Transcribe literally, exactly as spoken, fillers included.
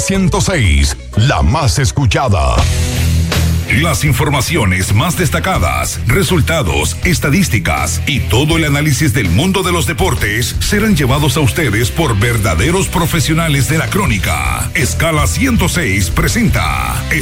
ciento seis, la más escuchada. Las informaciones más destacadas, resultados, estadísticas y todo el análisis del mundo de los deportes serán llevados a ustedes por verdaderos profesionales de la crónica. Escala ciento seis presenta